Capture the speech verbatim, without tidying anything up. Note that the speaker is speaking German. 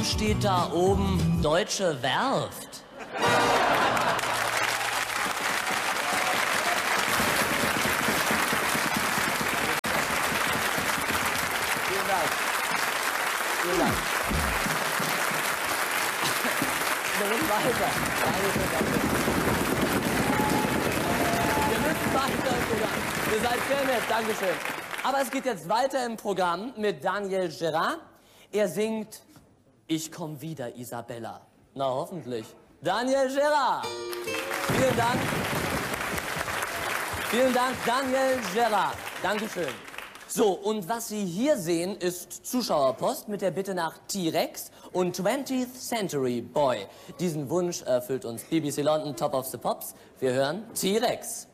Warum steht da oben Deutsche Werft? Vielen Dank. Vielen Dank. Wir müssen weiter. Wir müssen weiter im Programm. Ihr seid sehr nett, Dankeschön. Aber es geht jetzt weiter im Programm mit Daniel Gerard. Er singt Ich komm wieder, Isabella. Na, hoffentlich. Daniel Gerard. Vielen Dank. Vielen Dank, Daniel Gerard. Dankeschön. So, und was Sie hier sehen, ist Zuschauerpost mit der Bitte nach T-Rex und twentieth Century Boy. Diesen Wunsch erfüllt uns B B C London Top of the Pops. Wir hören T-Rex.